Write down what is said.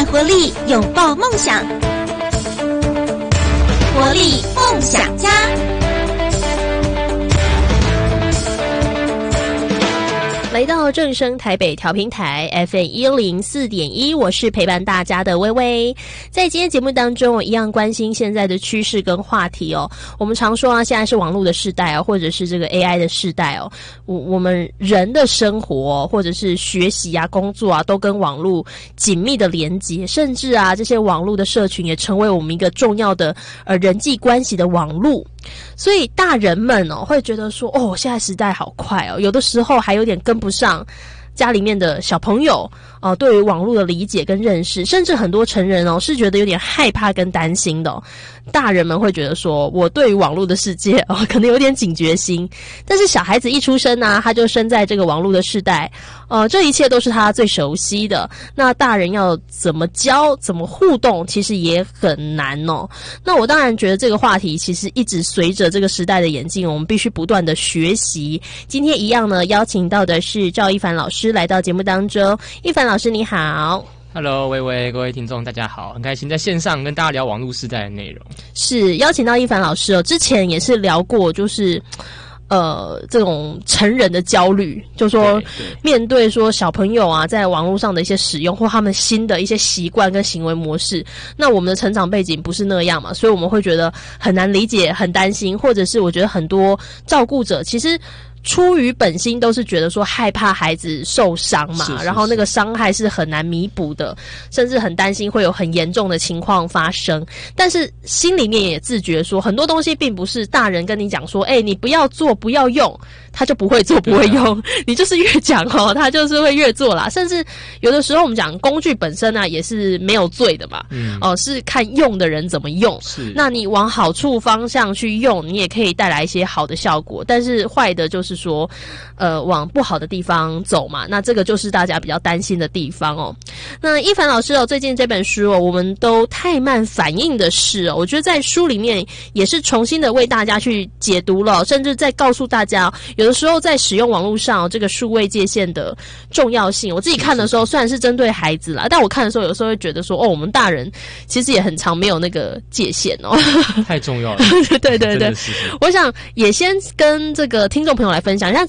活力，拥抱梦想。活力梦想家。 来到正声台北调频台 FM104.1， 我是陪伴大家的薇薇。在今天节目当中，我一样关心现在的趋势跟话题哦。我们常说啊，现在是网络的时代哦，或者是这个 AI 的时代哦。我们人的生活或者是学习啊、工作啊，都跟网络紧密的连接，甚至啊，这些网络的社群也成为我们一个重要的人际关系的网络。所以大人们哦会觉得说，哦，现在时代好快哦，有的时候还有点跟不上家里面的小朋友对于网络的理解跟认识，甚至很多成人哦是觉得有点害怕跟担心的大人们会觉得说，我对于网络的世界可能有点警觉心，但是小孩子一出生啊，他就生在这个网络的世代，这一切都是他最熟悉的。那大人要怎么教、怎么互动，其实也很难哦。那我当然觉得这个话题其实一直随着这个时代的演进，我们必须不断的学习。今天一样呢，邀请到的是赵一凡老师来到节目当中。一凡老师你好。 Hello， 薇薇，各位听众大家好，很开心在线上跟大家聊网络时代的内容。 是邀请到一凡老师之前也是聊过，就是这种成人的焦虑，就说面对说小朋友啊在网络上的一些使用或他们新的一些习惯跟行为模式，那我们的成长背景不是那样嘛，所以我们会觉得很难理解、很担心，或者是我觉得很多照顾者其实出于本心都是觉得说害怕孩子受伤嘛，然后那个伤害是很难弥补的，甚至很担心会有很严重的情况发生。但是心里面也自觉说，很多东西并不是大人跟你讲说，你不要做不要用，他就不会做不会用，你就是越讲他就是会越做啦。甚至有的时候我们讲工具本身啊也是没有罪的嘛，是看用的人怎么用。那你往好处方向去用，你也可以带来一些好的效果，但是坏的就是说往不好的地方走嘛，那这个就是大家比较担心的地方哦。那一凡老师最近这本书我们都太慢反应的事我觉得在书里面也是重新的为大家去解读了，甚至在告诉大家有的时候在使用网络上这个数位界限的重要性。我自己看的时候虽然是针对孩子啦，但我看的时候有时候会觉得说，我们大人其实也很常没有那个界限太重要了。 对对对，我想也先跟这个听众朋友来分享一下，